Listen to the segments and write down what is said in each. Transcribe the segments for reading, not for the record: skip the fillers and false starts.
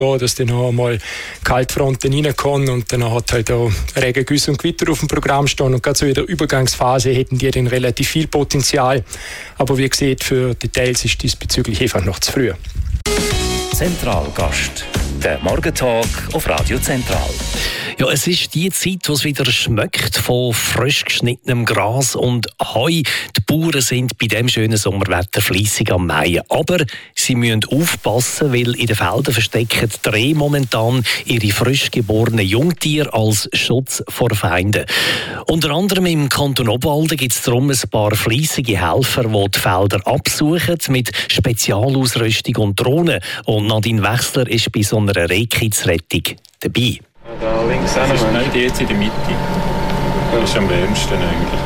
dass dann noch einmal Kaltfronten reinkommen und dann hat halt auch Regengüsse und Gewitter auf dem Programm stehen. Und gerade so in der Übergangsphase hätten die dann relativ viel Potenzial. Aber wie gesagt, für Details ist diesbezüglich einfach noch zu früh. Zentralgast, der Morgentalk auf Radio Zentral. Ja, es ist die Zeit, wo es wieder schmeckt von frisch geschnittenem Gras und Heu. Die Bauern sind bei diesem schönen Sommerwetter fleissig am Mähen. Aber sie müssen aufpassen, weil in den Feldern verstecken die Rehe momentan ihre frisch geborenen Jungtiere als Schutz vor Feinden. Unter anderem im Kanton Obwalden gibt es darum ein paar fleissige Helfer, die die Felder absuchen mit Spezialausrüstung und Drohnen. Und Nadine Wechsler ist bei so einer Rehkitzrettung dabei. Da links auch noch. Nein, die jetzt in der Mitte. Das ist am wärmsten eigentlich.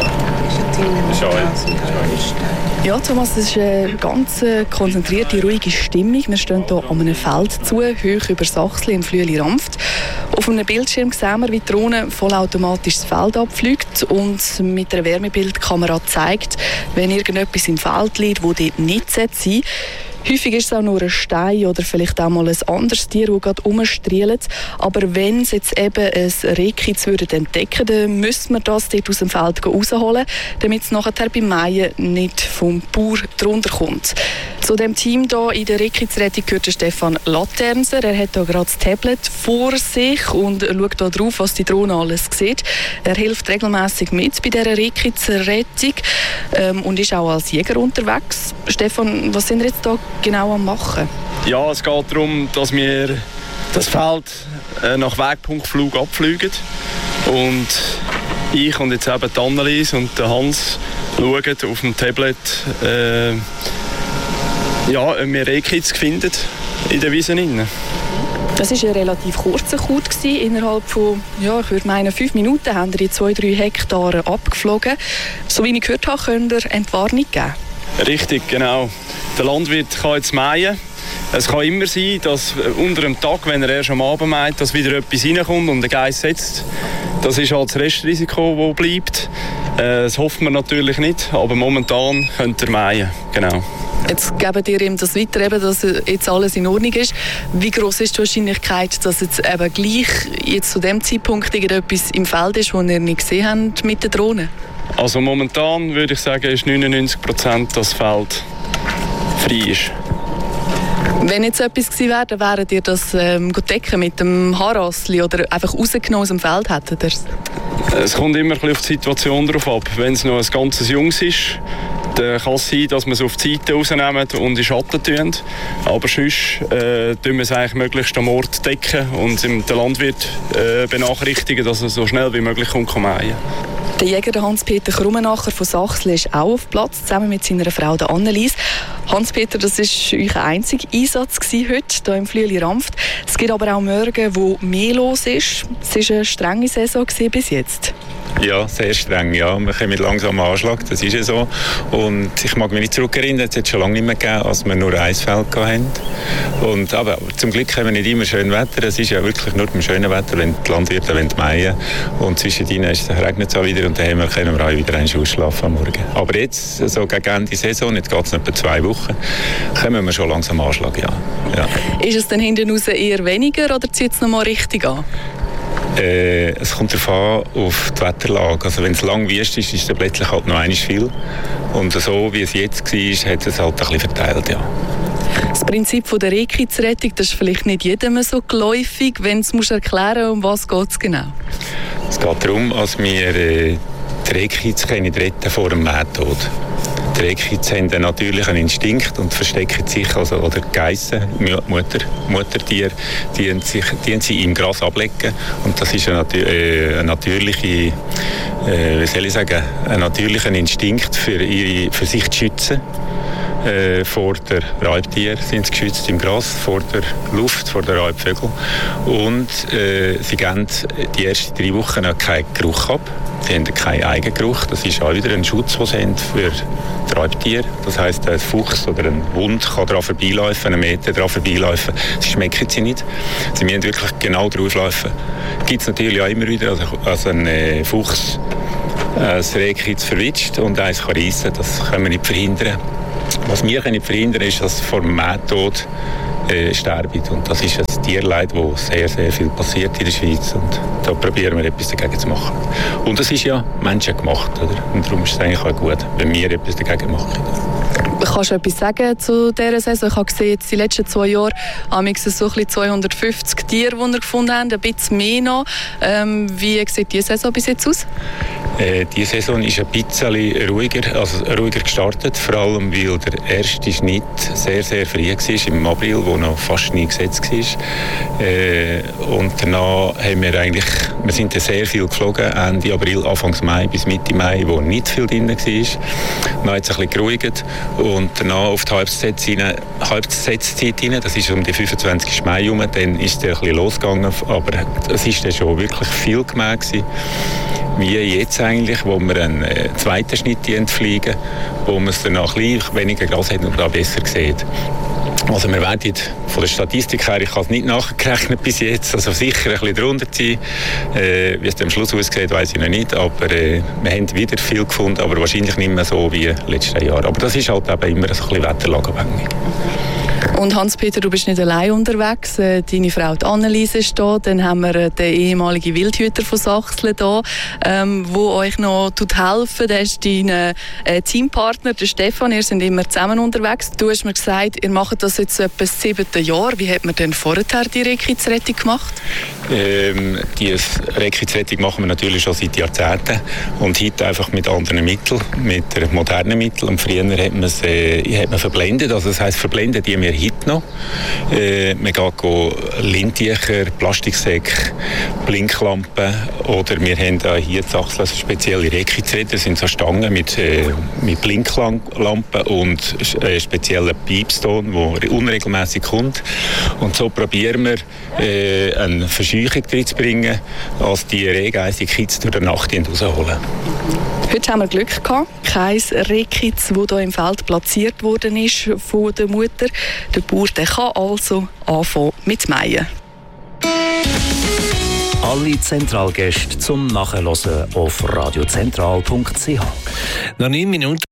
Ja, Thomas, es ist eine ganz konzentrierte, ruhige Stimmung. Wir stehen hier an einem Feld zu, hoch über Sachsli im Flüeli-Rampft. Auf einem Bildschirm sehen wir, wie die Drohne vollautomatisch das Feld abfliegt und mit einer Wärmebildkamera zeigt, wenn irgendetwas im Feld liegt, wo dort nicht sein sollte. Häufig ist es auch nur ein Stein oder vielleicht auch mal ein anderes Tier, das gerade rumstrielt. Aber wenn sie jetzt eben ein Rehkitz entdecken würden, dann müsste man das dort aus dem Feld rausholen, damit es nachher beim Mähen nicht vom Bauer drunter kommt. Zu dem Team hier in der Rehkitzrettung gehört Stefan Laternser. Er hat hier gerade das Tablet vor sich und schaut hier drauf, was die Drohne alles sieht. Er hilft regelmässig mit bei dieser Rehkitzrettung und ist auch als Jäger unterwegs. Stefan, was sind wir jetzt hier genau am Machen? Ja, es geht darum, dass wir das Feld nach Wegpunktflug abfliegen und ich und jetzt eben die Annelies und der Hans schauen auf dem Tablet, ob wir Rehkitz finden in der Wiese. Das war ein relativ kurzer Coup. Innerhalb von, ich würde meinen, 5 Minuten haben wir die 2-3 Hektare abgeflogen. So wie ich gehört habe, könnt ihr Entwarnung geben. Richtig, genau. Der Landwirt kann jetzt mähen. Es kann immer sein, dass unter dem Tag, wenn er erst am Abend mäht, dass wieder etwas reinkommt und der Geiss setzt. Das ist halt das Restrisiko, das bleibt. Das hofft man natürlich nicht, aber momentan könnt ihr mähen. Genau. Jetzt geben ihr ihm das weiter, eben, dass jetzt alles in Ordnung ist. Wie groß ist die Wahrscheinlichkeit, dass jetzt eben gleich jetzt zu dem Zeitpunkt irgendetwas im Feld ist, das ihr nicht gesehen habt mit der Drohne? Also momentan würde ich sagen, ist 99%, dass das Feld frei ist. Wenn jetzt etwas gewesen wäre, dann wäret ihr das decken mit dem Haarrassli oder einfach rausgenommen aus dem Feld hättet ihr? Es kommt immer ein bisschen auf die Situation drauf ab. Wenn es noch ein ganzes Jungs ist, dann kann es sein, dass wir es auf die Seite rausnehmen und in den Schatten tun. Aber sonst tun wir es eigentlich möglichst am Ort decken und den Landwirt benachrichtigen, dass er so schnell wie möglich kommt mähen. Der Jäger Hans-Peter Krummenacher von Sachsli ist auch auf Platz, zusammen mit seiner Frau Annelies. Hans-Peter, das war euer einziger Einsatz heute hier im Flüeli-Rampft. Es gibt aber auch Morgen, wo mehr los ist. Es war eine strenge Saison bis jetzt. Ja, sehr streng. Ja. Wir kommen mit langsamem Anschlag, das ist ja so. Und ich mag mich nicht zurückerinnern, es hat schon lange nicht mehr gegeben, als wir nur ein Feld hatten. Aber zum Glück haben wir nicht immer schön Wetter. Es ist ja wirklich nur beim schönen Wetter, wenn die Landwirte mähen wollen. Und zwischendrin regnet es auch wieder und dann können wir auch wieder ausschlafen am Morgen. Aber jetzt, so gegen Ende Saison, jetzt geht es etwa 2 Wochen, kommen wir schon langsam Anschlag, ja. Ist es dann hinten raus eher weniger oder zieht es noch mal richtig an? Es kommt darauf an, auf die Wetterlage. Also wenn es lang wüst ist, ist es plötzlich halt noch einmal viel. Und so wie es jetzt war, hat es halt ein bisschen verteilt, ja. Das Prinzip der Rehkitzrettung, das ist vielleicht nicht jedem so geläufig. Wenn du es erklären musst, um was geht es genau? Es geht darum, dass wir die Rehkitz retten vor dem Mähtod. Die Rehkitz haben einen natürlichen Instinkt und verstecken sich, oder Geissen, Muttertiere, die sie im Gras ablegen. Und das ist ein natürlicher Instinkt für sich zu schützen. Vor der Raubtier sind sie geschützt im Gras, vor der Luft, vor der Raubvögel. Und sie geben die ersten 3 Wochen noch keinen Geruch ab. Sie haben keinen Eigengeruch. Das ist auch wieder ein Schutz, den sie haben für die Raubtiere. Das heisst, ein Fuchs oder ein Hund kann daran vorbeilaufen, 1 Meter daran vorbeilaufen. Sie schmecken sie nicht. Sie müssen wirklich genau drauflaufen. Gibt es natürlich auch immer wieder, also ein Fuchs ein Rehkitz verwitscht und eins kann reissen. Das können wir nicht verhindern. Was wir verhindern können, ist, dass vor dem Mähtod sterben. Und das ist ein Tierleid, wo sehr, sehr viel passiert in der Schweiz. Und da probieren wir etwas dagegen zu machen. Und das ist ja menschengemacht, oder? Und darum ist es eigentlich auch gut, wenn wir etwas dagegen machen. Kannst du etwas sagen zu dieser Saison? Ich habe gesehen, jetzt die letzten 2 Jahre haben wir so ein bisschen 250 Tiere, die wir gefunden haben, ein bisschen mehr noch. Wie sieht diese Saison bis jetzt aus? Die Saison ist ein bisschen ruhiger gestartet, vor allem weil der erste Schnitt sehr, sehr früh war, im April, wo noch fast nie gesetzt war. Und danach haben wir sind sehr viel geflogen, Ende April, Anfang Mai bis Mitte Mai, wo nicht viel drin war. Dann hat es ein bisschen geruhigt und danach auf die Halbzetzeit rein, das ist um die 25. Mai herum, dann ist es ein bisschen losgegangen, aber es war dann schon wirklich viel gemäht gewesen. Wie jetzt eigentlich, wo wir einen zweiten Schnitt fliegen, wo man es dann auch ein bisschen weniger Gras hat und da besser sieht. Also wir werden von der Statistik her, ich habe es nicht nachgerechnet bis jetzt, also sicher ein bisschen drunter sein. Wie es am Schluss aussieht, weiss ich noch nicht, aber wir haben wieder viel gefunden, aber wahrscheinlich nicht mehr so wie letztes Jahr. Aber das ist halt eben immer ein bisschen wetterlageabhängig. Und Hans-Peter, du bist nicht allein unterwegs. Deine Frau die Anneliese ist da. Dann haben wir den ehemaligen Wildhüter von Sachsen da, der euch noch helfen. Der ist dein Teampartner, der Stefan. Ihr seid immer zusammen unterwegs. Du hast mir gesagt, ihr macht das jetzt etwa das 7. Jahr. Wie hat man denn vorher die Rehkitz-Rettung gemacht? Die Rehkitz-Rettung machen wir natürlich schon seit Jahrzehnten. Und heute einfach mit anderen Mitteln, mit modernen Mitteln. Und früher hat man verblendet. Also das heisst, verblendet die wir heute noch. Man geht Lindtücher, Plastiksäcke, Blinklampen oder wir haben hier in Sachsen spezielle Rehkitzräder, das sind so Stangen mit Blinklampen und speziellen Piepston, der unregelmäßig kommt. Und so probieren wir eine Verscheuchung drin zu bringen, als die rehgeissige Kitz durch die Nacht rausholen. Heute haben wir Glück gehabt. Kein Rehkitz, das hier im Feld platziert worden ist von der Mutter. Der Bauer kann also anfangen mit Mähen. Alle Zentralgäste zum Nachhören auf radiozentral.ch. Noch 9 Minuten.